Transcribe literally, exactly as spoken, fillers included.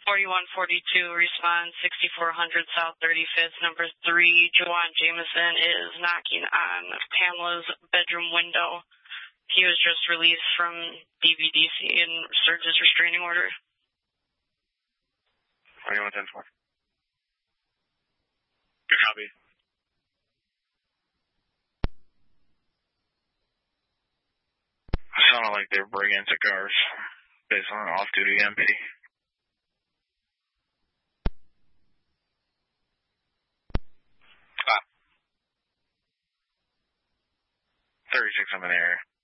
forty-one forty-two, respond sixty-four hundred South thirty-fifth, number three, Juwan Jameson is knocking on Pamela's bedroom window. He was just released from D V D C and served his restraining order. twenty-one ten four. Good copy. It sounded like they were breaking into cars based on an off-duty M P. Ah. thirty-six, I'm in the area.